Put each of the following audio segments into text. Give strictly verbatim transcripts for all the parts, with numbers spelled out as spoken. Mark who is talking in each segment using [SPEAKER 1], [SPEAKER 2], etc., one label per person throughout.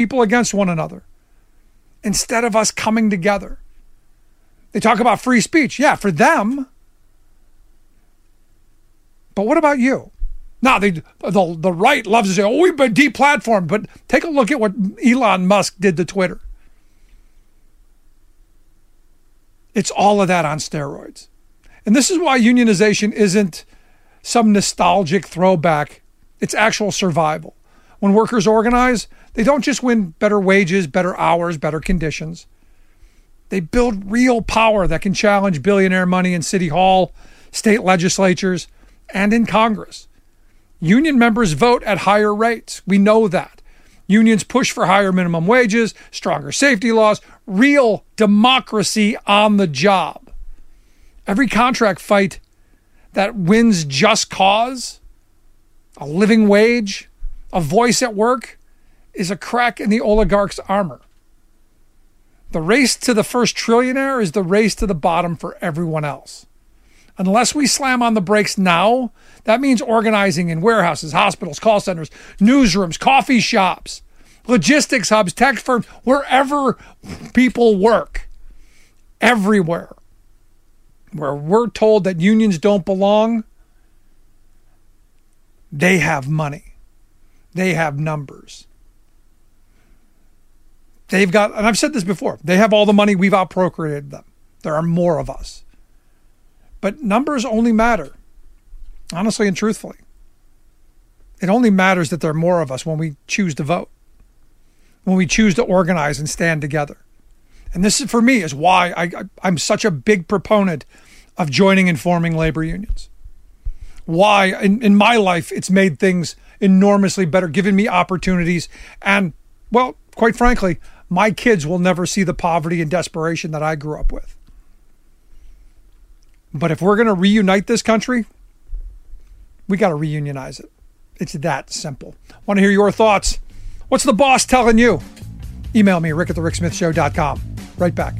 [SPEAKER 1] people against one another instead of us coming together. They talk about free speech. Yeah, for them. But what about you? Now, they, the, the right loves to say, oh, we've been deplatformed. But take a look at what Elon Musk did to Twitter. It's all of that on steroids. And this is why unionization isn't some nostalgic throwback. It's actual survival. When workers organize, they don't just win better wages, better hours, better conditions. They build real power that can challenge billionaire money in City Hall, state legislatures, and in Congress. Union members vote at higher rates. We know that. Unions push for higher minimum wages, stronger safety laws, real democracy on the job. Every contract fight that wins just cause, a living wage, a voice at work, is a crack in the oligarch's armor. The race to the first trillionaire is the race to the bottom for everyone else. Unless we slam on the brakes now, that means organizing in warehouses, hospitals, call centers, newsrooms, coffee shops, logistics hubs, tech firms, wherever people work, everywhere. Where we're told that unions don't belong, they have money. They have numbers. They've got, and I've said this before, they have all the money, we've outprocreated them. There are more of us. But numbers only matter, honestly and truthfully. It only matters that there are more of us when we choose to vote, when we choose to organize and stand together. And this, is, for me, is why I, I, I'm such a big proponent of joining and forming labor unions. Why, in, in my life, it's made things enormously better, given me opportunities. And, well, quite frankly, my kids will never see the poverty and desperation that I grew up with. But if we're going to reunite this country, we got to reunionize it. It's that simple. Want to hear your thoughts? What's the boss telling you? Email me, rick at the rick smith show dot com. Right back.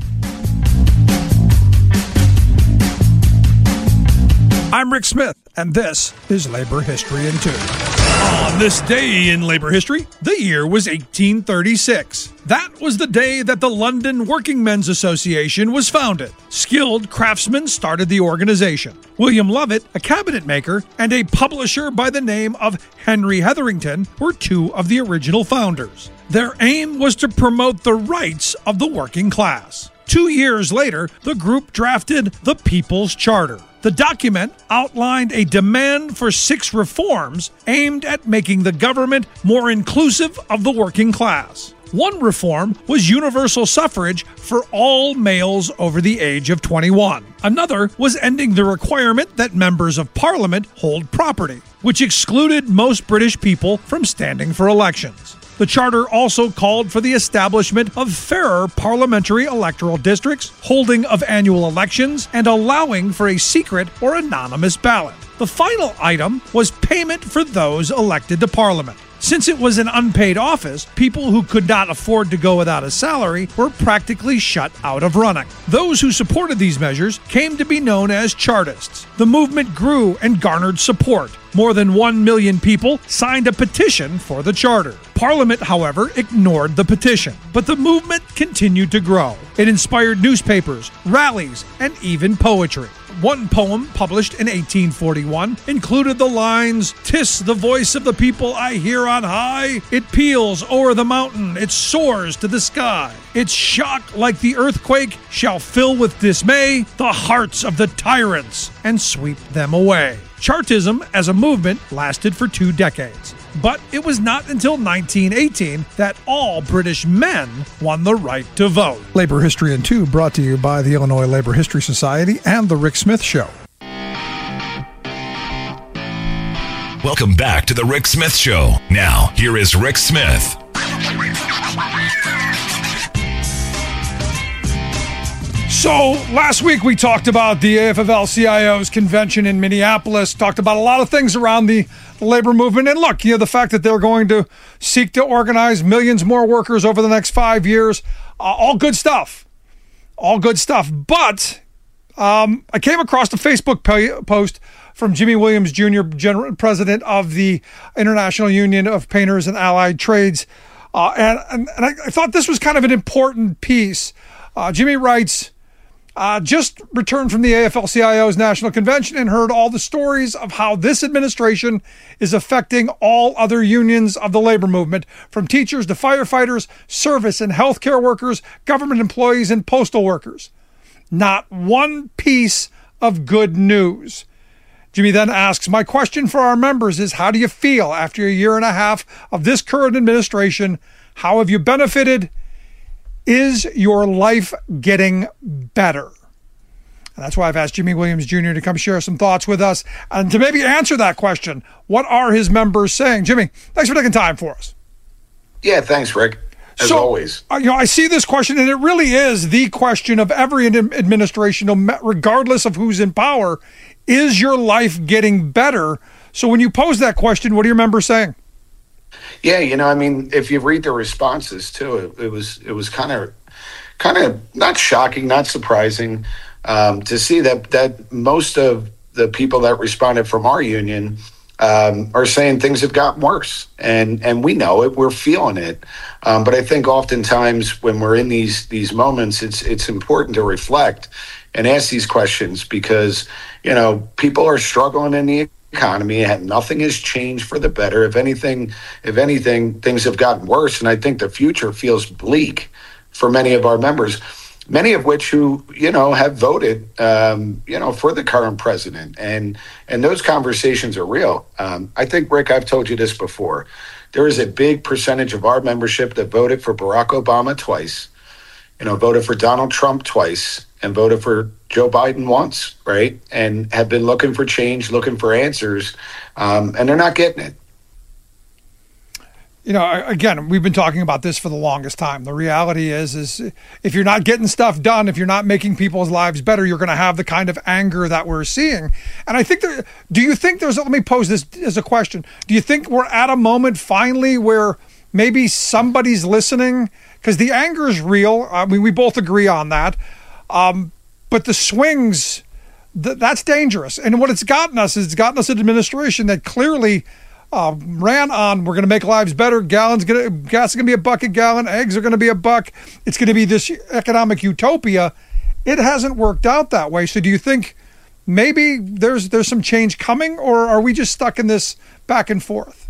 [SPEAKER 1] I'm Rick Smith, and this is Labor History in Two. On this day in labor history, the year was eighteen thirty-six. That was the day that the London Working Men's Association was founded. Skilled craftsmen started the organization. William Lovett, a cabinet maker, and a publisher by the name of Henry Hetherington were two of the original founders. Their aim was to promote the rights of the working class. Two years later, the group drafted the People's Charter. The document outlined a demand for six reforms aimed at making the government more inclusive of the working class. One reform was universal suffrage for all males over the age of twenty-one. Another was ending the requirement that members of Parliament hold property, which excluded most British people from standing for elections. The charter also called for the establishment of fairer parliamentary electoral districts, holding of annual elections, and allowing for a secret or anonymous ballot. The final item was payment for those elected to Parliament. Since it was an unpaid office, people who could not afford to go without a salary were practically shut out of running. Those who supported these measures came to be known as Chartists. The movement grew and garnered support. More than one million people signed a petition for the charter. Parliament, however, ignored the petition, but the movement continued to grow. It inspired newspapers, rallies, and even poetry. One poem published in eighteen forty-one included the lines, "'Tis the voice of the people I hear on high. It peals o'er the mountain, it soars to the sky. Its shock, like the earthquake, shall fill with dismay the hearts of the tyrants and sweep them away." Chartism as a movement lasted for two decades. But it was not until nineteen eighteen that all British men won the right to vote. Labor History in Two, brought to you by the Illinois Labor History Society and The Rick Smith Show.
[SPEAKER 2] Welcome back to The Rick Smith Show. Now, here is Rick Smith.
[SPEAKER 1] So last week we talked about the A F L L C I O's convention in Minneapolis, talked about a lot of things around the, the labor movement. And look, you know, the fact that they're going to seek to organize millions more workers over the next five years, uh, all good stuff. All good stuff. But um, I came across a Facebook po- post from Jimmy Williams Junior, General President of the International Union of Painters and Allied Trades, Uh, and and, and I, I thought this was kind of an important piece. Uh, Jimmy writes, uh, just returned from the A F L C I O's National Convention and heard all the stories of how this administration is affecting all other unions of the labor movement, from teachers to firefighters, service and healthcare workers, government employees, and postal workers. Not one piece of good news. Jimmy then asks, my question for our members is, how do you feel after a year and a half of this current administration? How have you benefited? Is your life getting better? And that's why I've asked Jimmy Williams Junior to come share some thoughts with us and to maybe answer that question. What are his members saying? Jimmy, thanks for taking time for us.
[SPEAKER 3] Yeah, thanks, Rick. As
[SPEAKER 1] so,
[SPEAKER 3] always.
[SPEAKER 1] Uh, you know, I see this question, and it really is the question of every administration, regardless of who's in power. Is your life getting better? So when you pose that question, what do you remember saying?
[SPEAKER 3] Yeah, you know, I mean, if you read the responses too, it, it was it was kind of kind of not shocking, not surprising um, to see that that most of the people that responded from our union um, are saying things have gotten worse, and and we know it, we're feeling it. Um, but I think oftentimes when we're in these these moments, it's it's important to reflect and ask these questions, because, you know, people are struggling in the economy and nothing has changed for the better. If anything, if anything, things have gotten worse. And I think the future feels bleak for many of our members, many of which who, you know, have voted, um, you know, for the current president. And, and those conversations are real. Um, I think, Rick, I've told you this before. There is a big percentage of our membership that voted for Barack Obama twice, you know, voted for Donald Trump twice, and voted for Joe Biden once, right? And have been looking for change, looking for answers, um, and they're not getting it.
[SPEAKER 1] You know, again, we've been talking about this for the longest time. The reality is, is if you're not getting stuff done, if you're not making people's lives better, you're going to have the kind of anger that we're seeing. And I think that, do you think there's, let me pose this as a question. Do you think we're at a moment finally where maybe somebody's listening? Because the anger is real. I mean, we both agree on that. Um, but the swings, th- that's dangerous. And what it's gotten us is it's gotten us an administration that clearly uh, ran on, we're going to make lives better. Gallons gonna, gas is going to be a buck a gallon. Eggs are going to be a buck. It's going to be this economic utopia. It hasn't worked out that way. So do you think maybe there's there's some change coming, or are we just stuck in this back and forth?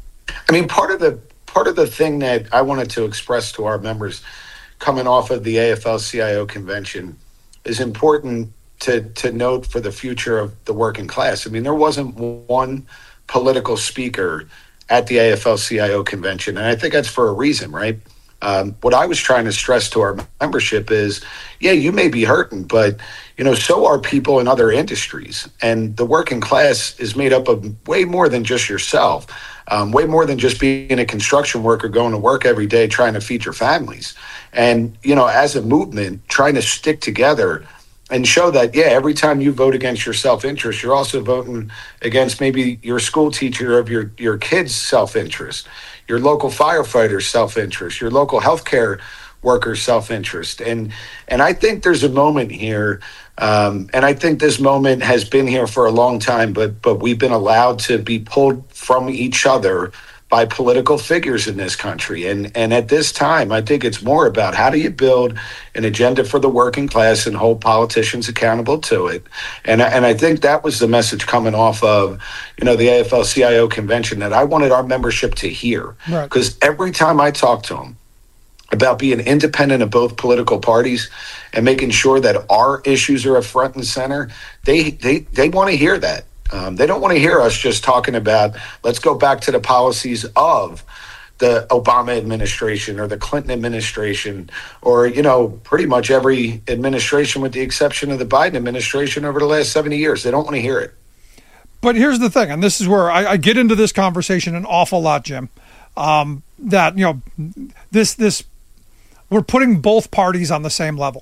[SPEAKER 3] I mean, part of the part of the thing that I wanted to express to our members coming off of the A F L C I O convention is important to to note for the future of the working class. I mean, there wasn't one political speaker at the A F L C I O convention, and I think that's for a reason, right? Um, what I was trying to stress to our membership is, yeah, you may be hurting, but, you know, so are people in other industries. And the working class is made up of way more than just yourself, um, way more than just being a construction worker going to work every day trying to feed your families. And, you know, as a movement, trying to stick together and show that, yeah, every time you vote against your self-interest, you're also voting against maybe your school teacher of your, your kid's self-interest, your local firefighter's self-interest, your local healthcare worker's self-interest. And and I think there's a moment here, um, and I think this moment has been here for a long time, but but we've been allowed to be pulled from each other by political figures in this country. And and at this time, I think it's more about how do you build an agenda for the working class and hold politicians accountable to it. And, and I think that was the message coming off of, you know, the A F L C I O convention that I wanted our membership to hear. Because right. Every time I talk to them about being independent of both political parties and making sure that our issues are at front and center, they they they want to hear that. Um, they don't want to hear us just talking about, let's go back to the policies of the Obama administration or the Clinton administration or, you know, pretty much every administration with the exception of the Biden administration over the last seventy years. They don't want to hear it.
[SPEAKER 1] But here's the thing, and this is where I, I get into this conversation an awful lot, Jim, um, that, you know, this, this, we're putting both parties on the same level.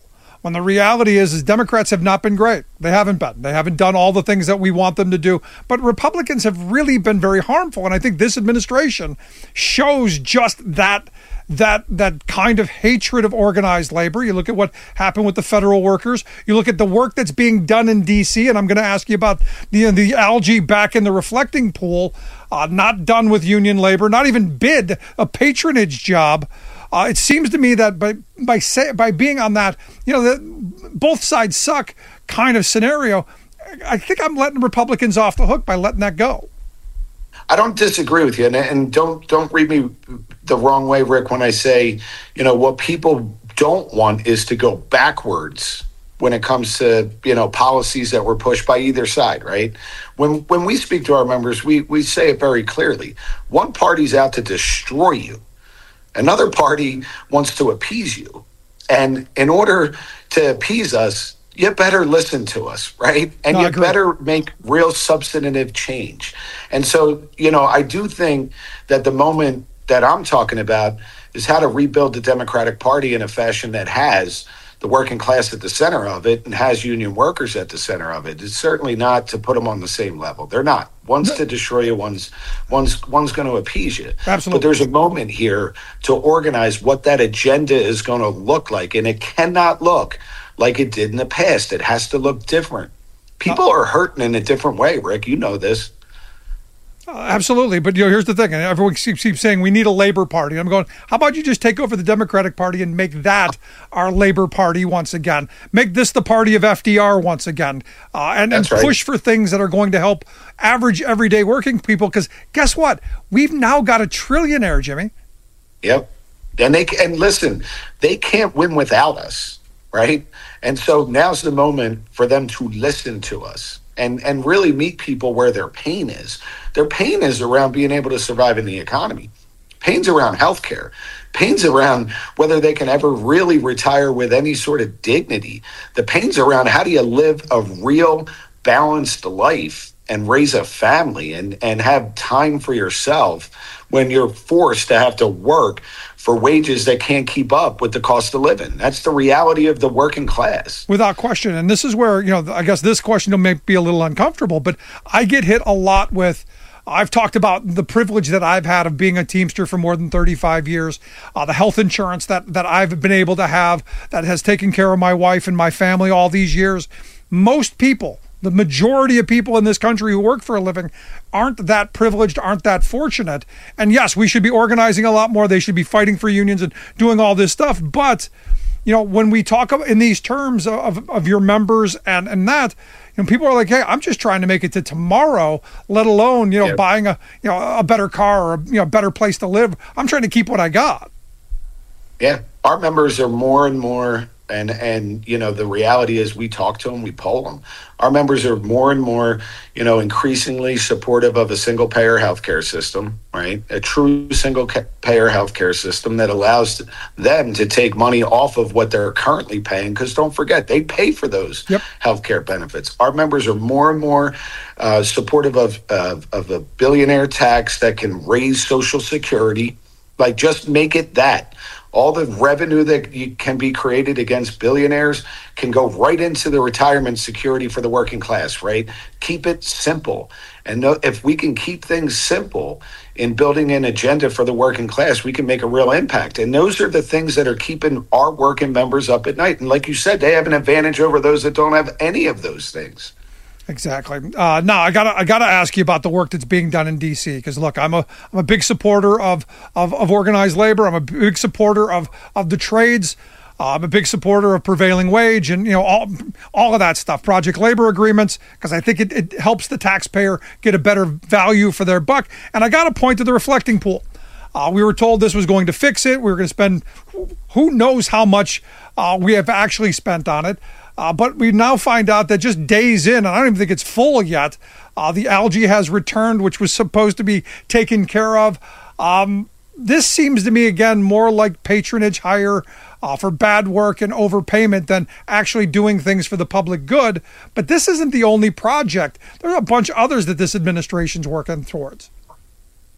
[SPEAKER 1] when the reality is, is Democrats have not been great. They haven't been. They haven't done all the things that we want them to do. But Republicans have really been very harmful. And I think this administration shows just that that that kind of hatred of organized labor. You look at what happened with the federal workers. You look at the work that's being done in D C, and I'm going to ask you about the the algae back in the reflecting pool, uh, not done with union labor, not even bid, a patronage job. Uh, it seems to me that by by say, by being on that, you know, the, both sides suck kind of scenario, I think I'm letting Republicans off the hook by letting that go.
[SPEAKER 3] I don't disagree with you, and, and don't don't read me the wrong way, Rick, when I say, you know, what people don't want is to go backwards when it comes to, you know, policies that were pushed by either side, right? When when we speak to our members, we we say it very clearly. One party's out to destroy you. Another party wants to appease you. And in order to appease us, you better listen to us, right? And no, you better make real substantive change. And so, you know, I do think that the moment that I'm talking about is how to rebuild the Democratic Party in a fashion that has the working class at the center of it and has union workers at the center of it. It's certainly not to put them on the same level. They're not. One's to destroy you, one's one's one's going to appease you.
[SPEAKER 1] Absolutely.
[SPEAKER 3] But there's a moment here to organize what that agenda is going to look like, and it cannot look like it did in the past. It has to look different. People are hurting in a different way, Rick. You know this.
[SPEAKER 1] Uh, absolutely. But, you know, here's the thing. And everyone keeps, keeps saying we need a labor party. I'm going, how about you just take over the Democratic Party and make that our labor party once again? Make this the party of F D R once again. Uh, and, and push right. for things that are going to help average, everyday working people. Because guess what? We've now got a trillionaire, Jimmy.
[SPEAKER 3] Yep. And they and listen, they can't win without us, right? And so now's the moment for them to listen to us. And and really meet people where their pain is. Their pain is around being able to survive in the economy. Pain's around healthcare. Pain's around whether they can ever really retire with any sort of dignity. The pain's around how do you live a real balanced life and raise a family and, and have time for yourself when you're forced to have to work for wages that can't keep up with the cost of living. That's the reality of the working class.
[SPEAKER 1] Without question. And this is where, you know, I guess this question may be a little uncomfortable, but I get hit a lot with, I've talked about the privilege that I've had of being a Teamster for more than thirty-five years, uh, the health insurance that, that I've been able to have that has taken care of my wife and my family all these years. Most people, the majority of people in this country who work for a living aren't that privileged, aren't that fortunate. And yes, we should be organizing a lot more. They should be fighting for unions and doing all this stuff. But, you know, when we talk in these terms of, of your members and, and that, you know, people are like, hey, I'm just trying to make it to tomorrow, let alone, you know, yep. buying a, you know, a better car or a, you know, better place to live. I'm trying to keep what I got.
[SPEAKER 3] Yeah. Our members are more and more And, and you know, the reality is we talk to them, we poll them. Our members are more and more, you know, increasingly supportive of a single-payer healthcare system, right? A true single-payer healthcare system that allows them to take money off of what they're currently paying, because don't forget, they pay for those yep. healthcare benefits. Our members are more and more uh, supportive of, of, of a billionaire tax that can raise Social Security. Like, just make it that. All the revenue that you can be created against billionaires can go right into the retirement security for the working class, right? Keep it simple. And no, if we can keep things simple in building an agenda for the working class, we can make a real impact. And those are the things that are keeping our working members up at night. And like you said, they have an advantage over those that don't have any of those things.
[SPEAKER 1] Exactly. Uh, now I gotta I gotta ask you about the work that's being done in D C, because look, I'm a I'm a big supporter of of, of organized labor. I'm a big supporter of of the trades. Uh, I'm a big supporter of prevailing wage and, you know, all all of that stuff. Project labor agreements, because I think it, it helps the taxpayer get a better value for their buck. And I got to point to the reflecting pool. Uh, we were told this was going to fix it. We were going to spend who knows how much uh, we have actually spent on it. Uh, but we now find out that just days in, and I don't even think it's full yet, uh, the algae has returned, which was supposed to be taken care of. Um, this seems to me, again, more like patronage hire uh, for bad work and overpayment than actually doing things for the public good. But this isn't the only project. There are a bunch of others that this administration's working towards.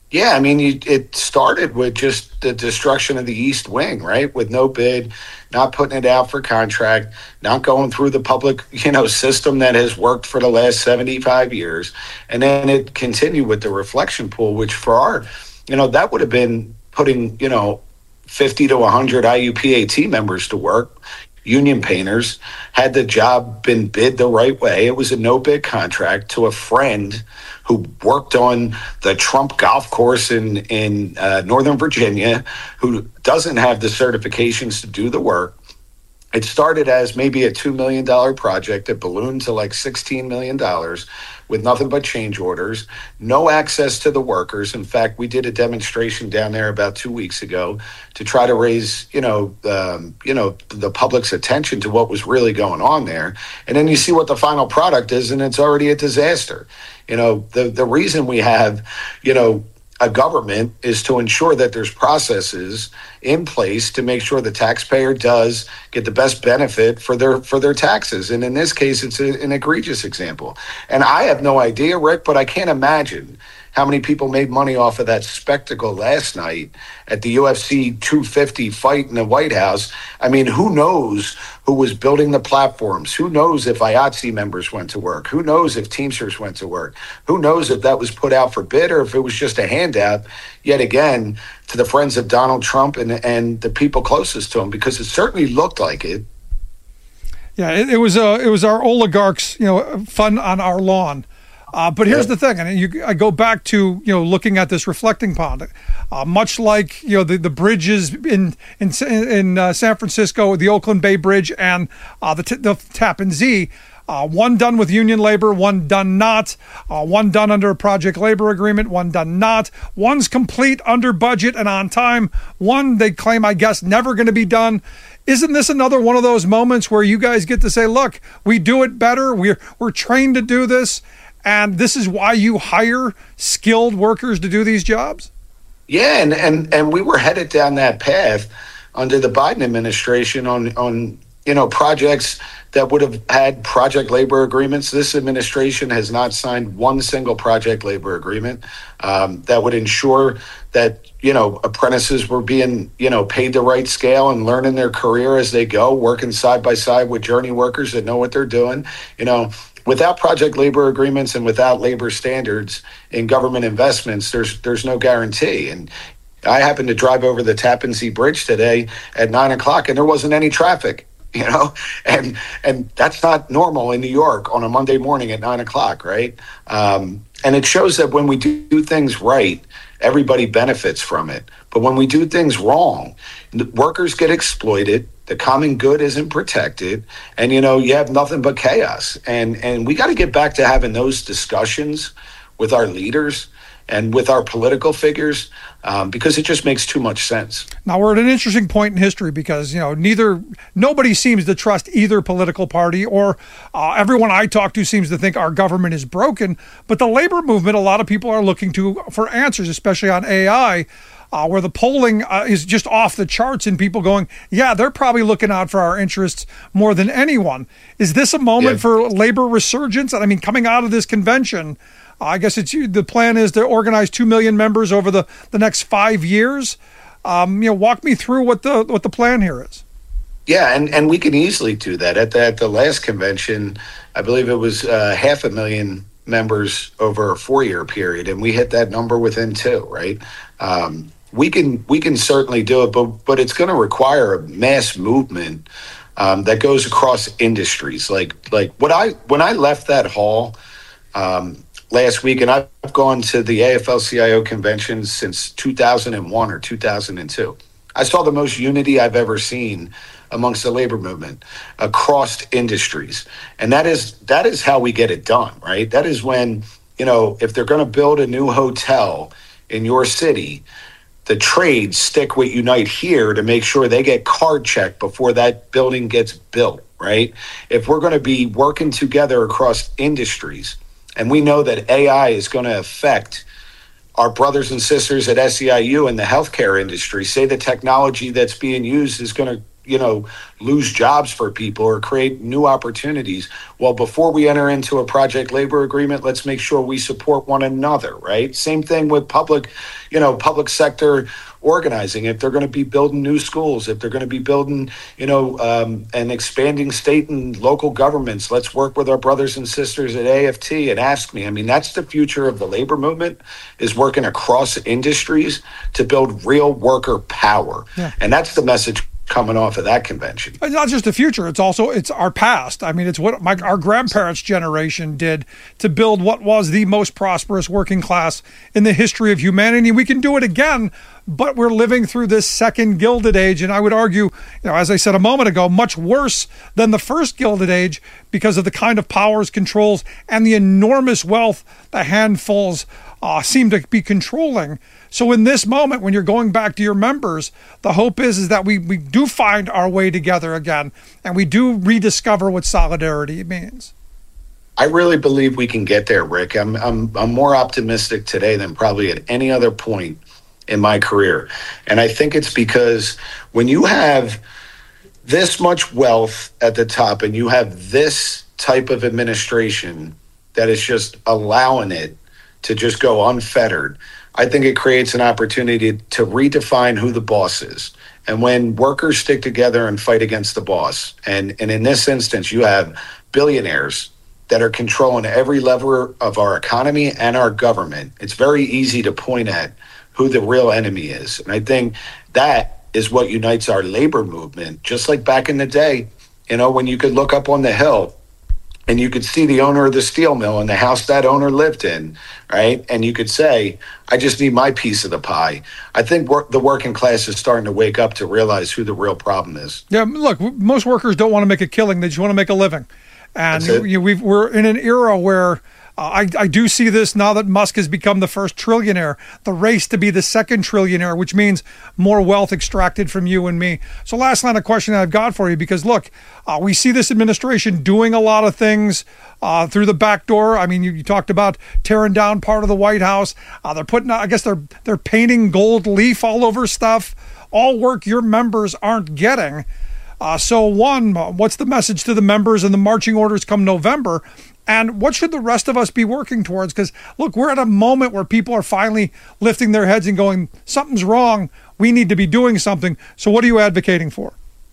[SPEAKER 3] Yeah, I mean, you, it started with just the destruction of the East Wing, right? With no bid, not putting it out for contract, not going through the public, you know, system that has worked for the last seventy-five years. And then it continued with the reflection pool, which for our, you know, that would have been putting, you know, fifty to one hundred I U P A T members to work. Union painters. Had the job been bid the right way, it was a no bid contract to a friend who worked on the Trump golf course in in uh, Northern Virginia, who doesn't have the certifications to do the work. It started as maybe a two million dollars project. It ballooned to like sixteen million dollars with nothing but change orders, no access to the workers. In fact, we did a demonstration down there about two weeks ago to try to raise, you know, um, you know, the public's attention to what was really going on there. And then you see what the final product is, and it's already a disaster. You know, the the reason we have, you know, a government is to ensure that there's processes in place to make sure the taxpayer does get the best benefit for their for their taxes. And in this case, it's a, an egregious example. And I have no idea, Rick, but I can't imagine how many people made money off of that spectacle last night at the U F C two fifty fight in the White House. I mean, who knows who was building the platforms? Who knows if I A T S E members went to work? Who knows if Teamsters went to work? Who knows if that was put out for bid or if it was just a handout, yet again, to the friends of Donald Trump and, and the people closest to him, because it certainly looked like it.
[SPEAKER 1] Yeah, it, it was uh, it was our oligarchs, you know, fun on our lawn. Uh, but here's the thing, and you, I go back to, you know, looking at this reflecting pond, uh, much like, you know, the, the bridges in in in uh, San Francisco, the Oakland Bay Bridge and uh, the, t- the Tappan Zee, uh, one done with union labor, one done not, uh, one done under a project labor agreement, one done not, one's complete under budget and on time, one they claim, I guess, never going to be done. Isn't this another one of those moments where you guys get to say, look, we do it better, we're we're trained to do this, and this is why you hire skilled workers to do these jobs?
[SPEAKER 3] Yeah, and, and, and we were headed down that path under the Biden administration on, on you know, projects that would have had project labor agreements. This administration has not signed one single project labor agreement um, that would ensure that, you know, apprentices were being, you know, paid the right scale and learning their career as they go, working side by side with journey workers that know what they're doing. You know, without project labor agreements and without labor standards in government investments, there's there's no guarantee. And I happened to drive over the Tappan Zee Bridge today at nine o'clock, and there wasn't any traffic. You know, and and that's not normal in New York on a Monday morning at nine o'clock, right? Um, and it shows that when we do things right, everybody benefits from it. But when we do things wrong, workers get exploited. The common good isn't protected, and you know you have nothing but chaos. And and we got to get back to having those discussions with our leaders and with our political figures, um, because it just makes too much sense.
[SPEAKER 1] Now we're at an interesting point in history because, you know, neither nobody seems to trust either political party, or uh, everyone I talk to seems to think our government is broken. But the labor movement, a lot of people are looking to for answers, especially on A I. Uh, where the polling uh, is just off the charts and people going, yeah, they're probably looking out for our interests more than anyone. Is this a moment yeah. for labor resurgence? I mean, coming out of this convention, uh, I guess it's the plan is to organize two million members over the, the next five years. Um, you know, walk me through what the what the plan here is.
[SPEAKER 3] Yeah, and, and we can easily do that. At the, at the last convention, I believe it was uh, half a million members over a four-year period, and we hit that number within two, right? Um, we can we can certainly do it, but but it's going to require a mass movement um, that goes across industries. Like like what I when I left that hall um, last week, and I've gone to the A F L C I O conventions since two thousand one or two thousand two. I saw the most unity I've ever seen amongst the labor movement across industries, and that is that is how we get it done, right? That is when, you know, if they're going to build a new hotel in your city, the trades stick with Unite here to make sure they get card checked before that building gets built, right? If we're going to be working together across industries, and we know that A I is going to affect our brothers and sisters at S E I U in the healthcare industry, say the technology that's being used is going to you know, lose jobs for people or create new opportunities. Well, before we enter into a project labor agreement, let's make sure we support one another, right? Same thing with public, you know, public sector organizing. If they're going to be building new schools, if they're going to be building, you know, um, and expanding state and local governments, let's work with our brothers and sisters at A F T and AFSCME. I mean, that's the future of the labor movement, is working across industries to build real worker power. Yeah. And that's the message coming off of that convention.
[SPEAKER 1] It's not just the future, it's also it's our past. I mean, it's what my, our grandparents' generation did to build what was the most prosperous working class in the history of humanity. We can do it again, but we're living through this second Gilded Age, and I would argue, you know, as I said a moment ago, much worse than the first Gilded Age because of the kind of powers, controls, and the enormous wealth the handfuls uh, seem to be controlling. So in this moment, when you're going back to your members, the hope is, is that we, we do find our way together again, and we do rediscover what solidarity means.
[SPEAKER 3] I really believe we can get there, Rick. I'm I'm I'm more optimistic today than probably at any other point in my career. And I think it's because when you have this much wealth at the top and you have this type of administration that is just allowing it to just go unfettered, I think it creates an opportunity to redefine who the boss is. And when workers stick together and fight against the boss, and, and in this instance, you have billionaires that are controlling every lever of our economy and our government, it's very easy to point at who the real enemy is. And I think that is what unites our labor movement. Just like back in the day, you know, when you could look up on the hill and you could see the owner of the steel mill and the house that owner lived in, right? And you could say, I just need my piece of the pie. I think work, the working class is starting to wake up to realize who the real problem is.
[SPEAKER 1] Yeah, look, most workers don't want to make a killing. They just want to make a living. And you, we've, we're in an era where Uh, I, I do see this now that Musk has become the first trillionaire, the race to be the second trillionaire, which means more wealth extracted from you and me. So last line of question I've got for you, because look, uh, we see this administration doing a lot of things uh, through the back door. I mean, you, you talked about tearing down part of the White House. Uh, they're putting, I guess they're they're painting gold leaf all over stuff. All work your members aren't getting. Uh, so one, what's the message to the members and the marching orders come November? And what should the rest of us be working towards? Because, look, we're at a moment where people are finally lifting their heads and going, something's wrong. We need to be doing something. So what are you advocating for?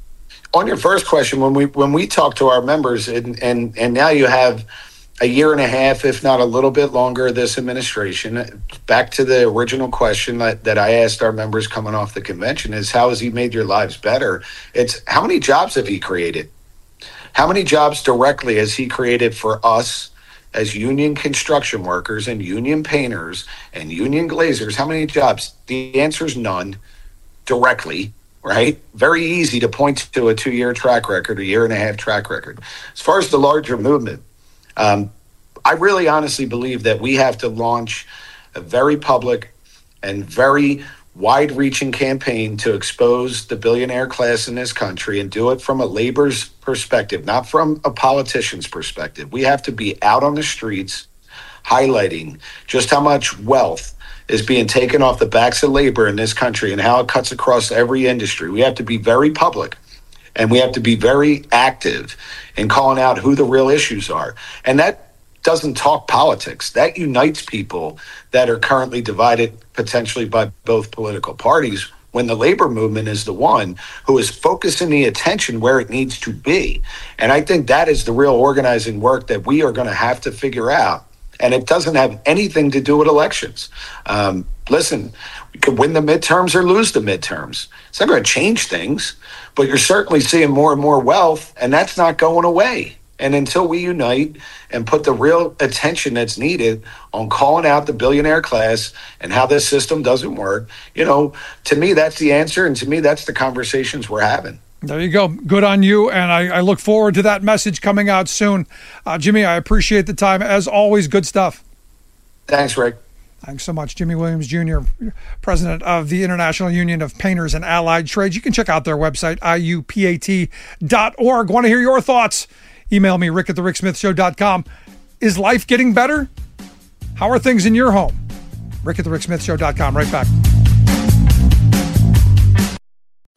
[SPEAKER 3] On your first question, when we when we talk to our members, and, and, and now you have a year and a half, if not a little bit longer, this administration, back to the original question that, that I asked our members coming off the convention is, how has he made your lives better? It's, how many jobs have he created? How many jobs directly has he created for us as union construction workers and union painters and union glazers? How many jobs? The answer is none directly, right? Very easy to point to a two-year track record, a year and a half track record. As far as the larger movement, um, I really honestly believe that we have to launch a very public and very wide-reaching campaign to expose the billionaire class in this country and do it from a labor's perspective, not from a politician's perspective. We have to be out on the streets highlighting just how much wealth is being taken off the backs of labor in this country and how it cuts across every industry. We have to be very public, and we have to be very active in calling out who the real issues are. And that doesn't talk politics. That unites people that are currently divided potentially by both political parties, when the labor movement is the one who is focusing the attention where it needs to be. And I think that is the real organizing work that we are going to have to figure out. And it doesn't have anything to do with elections. Um, listen, we could win the midterms or lose the midterms. It's not going to change things, but you're certainly seeing more and more wealth, and that's not going away. And until we unite and put the real attention that's needed on calling out the billionaire class and how this system doesn't work, you know, to me, that's the answer. And to me, that's the conversations we're having.
[SPEAKER 1] There you go. Good on you. And I, I look forward to that message coming out soon. Uh, Jimmy, I appreciate the time. As always, good stuff.
[SPEAKER 3] Thanks, Rick.
[SPEAKER 1] Thanks so much. Jimmy Williams, Junior, president of the International Union of Painters and Allied Trades. You can check out their website, I U P A T dot org. Want to hear your thoughts? Email me, rick at the rick smith show dot com. Is life getting better? How are things in your home? rick at the rick smith show dot com. Right back.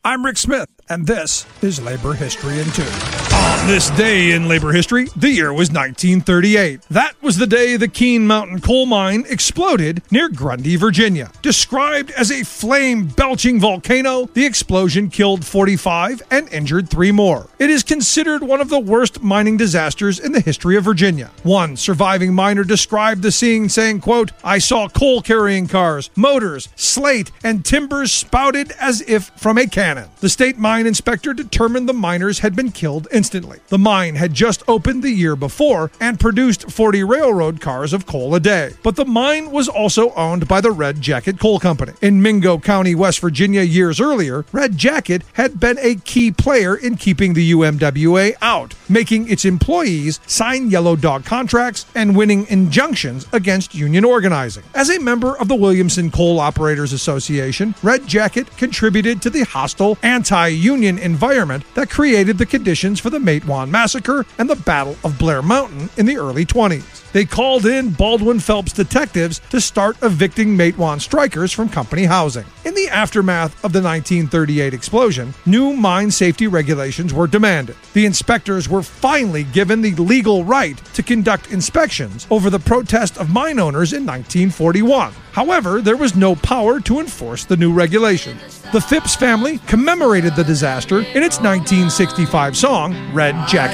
[SPEAKER 1] I'm Rick Smith, and this is Labor History in Two. On this day in labor history, the year was nineteen thirty-eight. That was the day the Keene Mountain coal mine exploded near Grundy, Virginia. Described as a flame-belching volcano, the explosion killed forty-five and injured three more. It is considered one of the worst mining disasters in the history of Virginia. One surviving miner described the scene saying, quote, "I saw coal-carrying cars, motors, slate, and timbers spouted as if from a cannon." The state mine inspector determined the miners had been killed instantly. The mine had just opened the year before and produced forty railroad cars of coal a day. But the mine was also owned by the Red Jacket Coal Company. In Mingo County, West Virginia, years earlier, Red Jacket had been a key player in keeping the U M W A out, making its employees sign yellow dog contracts and winning injunctions against union organizing. As a member of the Williamson Coal Operators Association, Red Jacket contributed to the hostile anti-union environment that created the conditions for the Matewan Massacre and the Battle of Blair Mountain in the early twenties. They called in Baldwin Phelps detectives to start evicting Matewan strikers from company housing. In the aftermath of the nineteen thirty-eight explosion, new mine safety regulations were demanded. The inspectors were finally given the legal right to conduct inspections over the protest of mine owners in nineteen forty-one. However, there was no power to enforce the new regulations. The Phipps family commemorated the disaster in its nineteen sixty-five song, Red Jacket